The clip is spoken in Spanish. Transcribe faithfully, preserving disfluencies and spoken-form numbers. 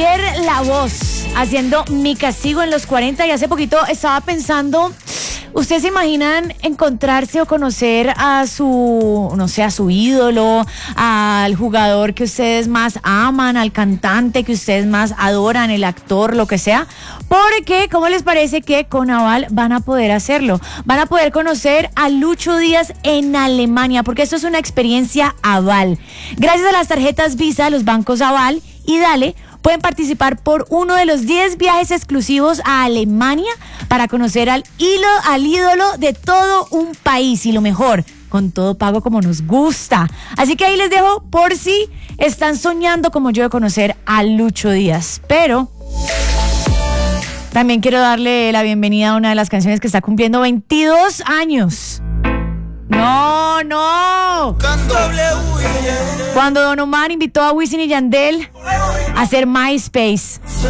ser la voz, haciendo Mi Castigo en los cuarenta. Y hace poquito estaba pensando, ¿ustedes se imaginan encontrarse o conocer a su, no sé, a su ídolo, al jugador que ustedes más aman, al cantante que ustedes más adoran, el actor, lo que sea? Porque, ¿cómo les parece que con Aval van a poder hacerlo? Van a poder conocer a Lucho Díaz en Alemania, porque esto es una experiencia Aval. Gracias a las tarjetas Visa, los bancos Aval y Dale, pueden participar por uno de los diez viajes exclusivos a Alemania para conocer al, hilo, al ídolo de todo un país. Y lo mejor, con todo pago como nos gusta. Así que ahí les dejo por si están soñando como yo de conocer a Lucho Díaz. Pero también quiero darle la bienvenida a una de las canciones que está cumpliendo veintidós años. No, no. Cuando Don Omar invitó a Wisin y Yandel a hacer MySpace.